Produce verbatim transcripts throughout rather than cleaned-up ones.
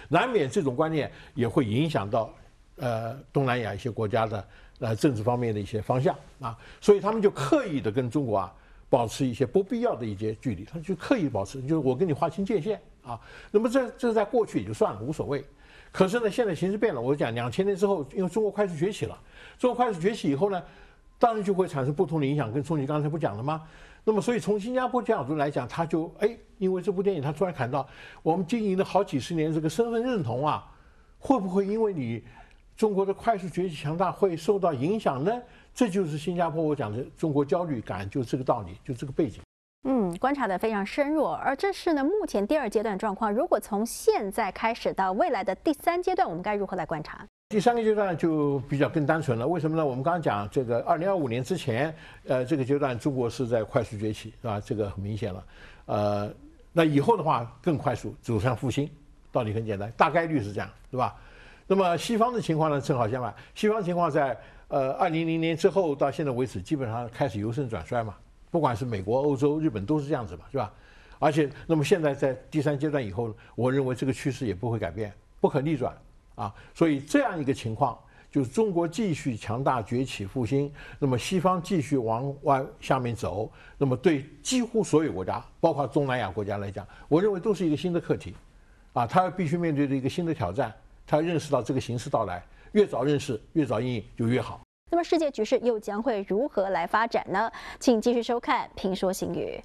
难免这种观念也会影响到呃东南亚一些国家的呃政治方面的一些方向啊，所以他们就刻意的跟中国啊保持一些不必要的一些距离，他就刻意保持，就是我跟你划清界限啊。那么这这在过去也就算了，无所谓。可是呢，现在形势变了，我讲两千年之后，因为中国快速崛起了，中国快速崛起以后呢，当然就会产生不同的影响，跟钟你刚才不讲了吗？那么，所以从新加坡角度来讲，他就哎，因为这部电影，他突然看到我们经营了好几十年这个身份认同啊，会不会因为你中国的快速崛起强大会受到影响呢？这就是新加坡我讲的中国焦虑感，就这个道理，就这个背景。 嗯，观察得非常深入，而这是呢目前第二阶段状况。如果从现在开始到未来的第三阶段，我们该如何来观察？ 第三个阶段就比较更单纯了，为什么呢？我们刚刚讲这个二零二五年之前，呃，这个阶段中国是在快速崛起，是吧？这个很明显了。呃，那以后的话更快速走向复兴，道理很简单，大概率是这样，对吧？那么西方的情况呢，正好相反，西方情况在呃二零零年之后到现在为止，基本上开始由盛转衰嘛。不管是美国、欧洲、日本都是这样子嘛，是吧？而且，那么现在在第三阶段以后，我认为这个趋势也不会改变，不可逆转啊。所以这样一个情况，就是中国继续强大崛起复兴，那么西方继续往外下面走，那么对几乎所有国家，包括东南亚国家来讲，我认为都是一个新的课题，啊，他必须面对的一个新的挑战，他要认识到这个形势到来，越早认识，越早应应就越好。 那么世界局势又将会如何来发展呢？请继续收看《评说新语》。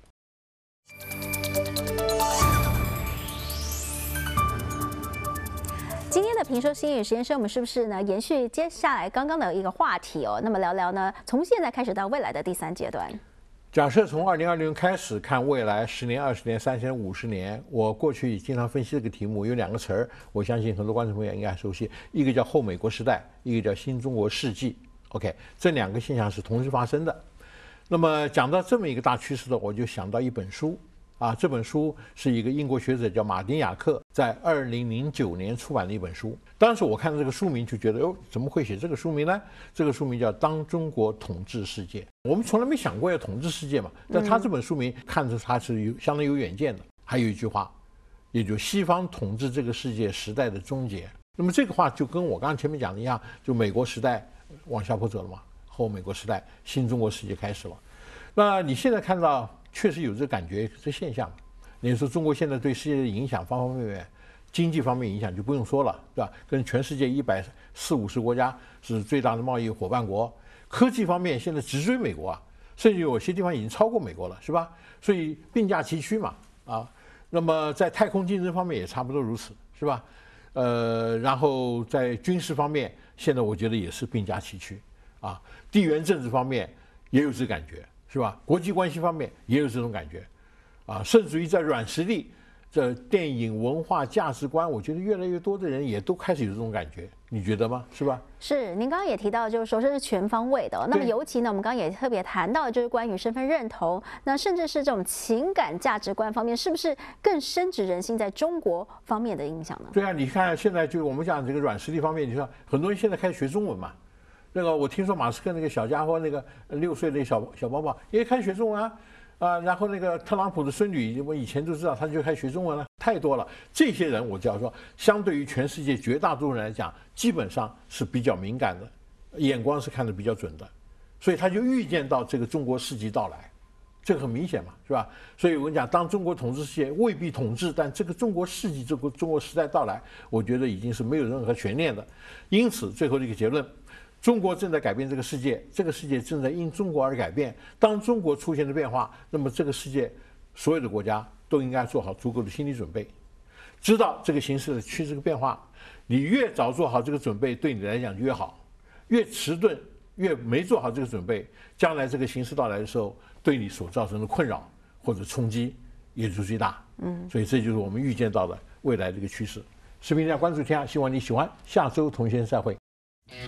今天的评说新语实验室，我们是不是呢延续接下来刚刚的一个话题哦？那么聊聊呢，从现在开始到未来的第三阶段。 假设从二零二零年开始看未来十年、二十年、三十年、五十年，我过去经常分析这个题目，有两个词儿，我相信很多观众朋友应该很熟悉，一个叫后美国时代，一个叫新中国世纪。OK， 这两个现象是同时发生的。那么讲到这么一个大趋势的，我就想到一本书啊，这本书是一个英国学者叫马丁雅克在二零零九年出版的一本书。当时我看到这个书名就觉得，哟，怎么会写这个书名呢？这个书名叫《当中国统治世界》。我们从来没想过要统治世界嘛，但他这本书名看出他是有相当有远见的。还有一句话，也就西方统治这个世界时代的终结。那么这个话就跟我刚刚前面讲的一样，就美国时代往下坡走了嘛，后美国时代，新中国世界开始了。那你现在看到确实有这感觉，这现象。你说中国现在对世界的影响方方面面，经济方面影响就不用说了，对吧？跟全世界一百四五十国家是最大的贸易伙伴国。科技方面现在直追美国啊，甚至有些地方已经超过美国了，是吧？所以并驾齐驱嘛，啊。那么在太空竞争方面也差不多如此，是吧？呃，然后在军事方面，现在我觉得也是并驾齐驱，啊，地缘政治方面也有这感觉，是吧？国际关系方面也有这种感觉，啊，甚至于在软实力、这电影文化价值观，我觉得越来越多的人也都开始有这种感觉，你觉得吗？是吧？ 是，您刚刚也提到，就是说这是全方位的、哦。那么尤其呢，我们刚刚也特别谈到，就是关于身份认同，那甚至是这种情感价值观方面，是不是更深植人心在中国方面的影响呢？ 对啊，你看现在就我们讲这个软实力方面，你说很多人现在开始学中文嘛。那个我听说马斯克那个小家伙，那个六岁的小小宝宝也开始学中文啊。啊，然后那个特朗普的孙女，我以前都知道，他就开始学中文了，太多了。这些人，我就要说，相对于全世界绝大多数人来讲，基本上是比较敏感的，眼光是看得比较准的，所以他就预见到这个中国世纪到来，这个很明显嘛，是吧？所以我跟你讲，当中国统治世界未必统治，但这个中国世纪，这个中国时代到来，我觉得已经是没有任何悬念的。因此，最后的一个结论。中国正在改变这个世界，这个世界正在因中国而改变。当中国出现了变化，那么这个世界所有的国家都应该做好足够的心理准备，知道这个形势的趋势和变化。你越早做好这个准备，对你来讲越好；越迟钝，越没做好这个准备，将来这个形势到来的时候，对你所造成的困扰或者冲击也就最大。嗯，所以这就是我们预见到的未来这个趋势。视频量关注天下，希望你喜欢。下周同一时间再会。